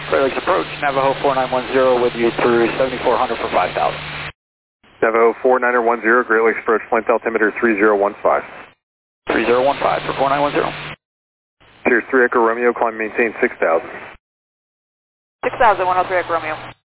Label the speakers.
Speaker 1: Great Lakes Approach, Navajo 4910 with you through 7400 for 5,000.
Speaker 2: Navajo 4910, Great Lakes Approach, flight altimeter 3015.
Speaker 1: 3015 for 4910.
Speaker 2: Cheers 3 Echo Romeo, climb maintain 6,000.
Speaker 3: 6,000, 103 Echo Romeo.